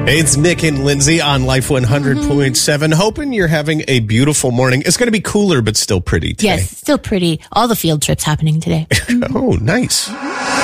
Hey, it's Nick and Lindsay on Life 100.7. Hoping you're having a beautiful morning. It's going to be cooler, but still pretty today. Yes, still pretty. All the field trips happening today. Oh, nice.